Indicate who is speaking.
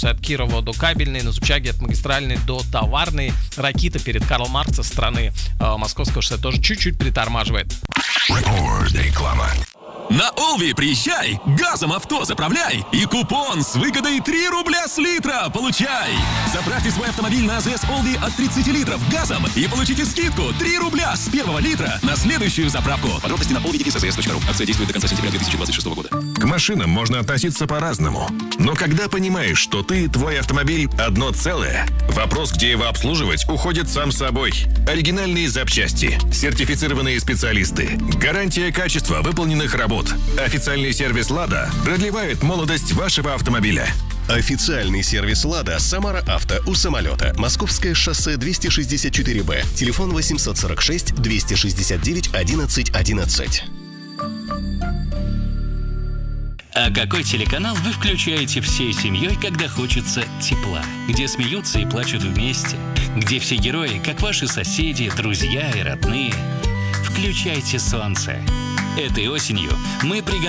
Speaker 1: От Кирова до Кабельной, Назучаги от Магистральной до Товарной. Ракита перед Карл Маркс со стороны Московского шоссе тоже чуть-чуть притормаживает.
Speaker 2: Реклама. На Олви приезжай, газом авто заправляй и купон с выгодой 3 рубля с литра получай. Заправьте свой автомобиль на АЗС Олви от 30 литров газом и получите скидку 3 рубля с первого литра на следующую заправку. Подробности на olvi.ss.ru. Акция действует до конца сентября 2026 года.
Speaker 3: К машинам можно относиться по-разному. Но когда понимаешь, что ты и твой автомобиль одно целое, вопрос, где его обслуживать, уходит сам собой. Оригинальные запчасти, сертифицированные специалисты, гарантия качества выполненных работ. Официальный сервис «Лада» продлевает молодость вашего автомобиля.
Speaker 4: Официальный сервис «Лада» Самара Авто у самолета. Московское шоссе 264Б. Телефон 846 269 11 11.
Speaker 5: А какой телеканал вы включаете всей семьей, когда хочется тепла? Где смеются и плачут вместе? Где все герои, как ваши соседи, друзья и родные? Включайте «Солнце». Этой осенью мы приготовим